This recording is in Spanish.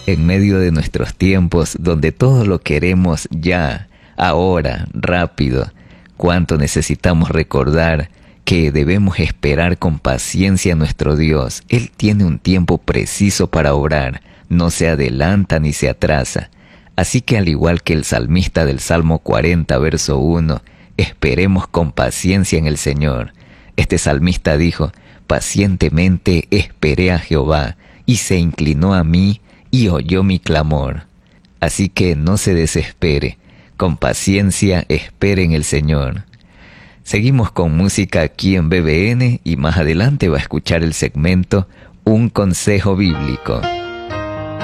En medio de nuestros tiempos donde todo lo queremos ya, ahora, rápido, cuánto necesitamos recordar que debemos esperar con paciencia a nuestro Dios. Él tiene un tiempo preciso para obrar, no se adelanta ni se atrasa. Así que al igual que el salmista del Salmo 40, verso 1, esperemos con paciencia en el Señor. Este salmista dijo: pacientemente esperé a Jehová, y se inclinó a mí y oyó mi clamor. Así que no se desespere, con paciencia espere en el Señor. Seguimos con música aquí en BBN y más adelante va a escuchar el segmento Un Consejo Bíblico.